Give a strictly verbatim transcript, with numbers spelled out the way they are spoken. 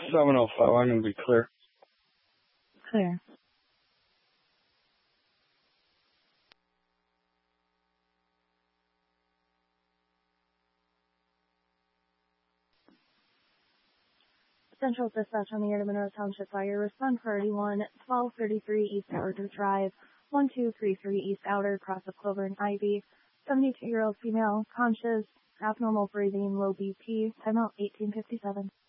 seven oh five. I'm going to be clear. Clear. Central Dispatch on the air to Monroe Township Fire. Respond priority one, twelve thirty-three East Outer Drive, one two three three East Outer, cross of Clover and Ivy. seventy-two-year-old female, conscious, abnormal breathing, low B P, timeout eighteen fifty-seven.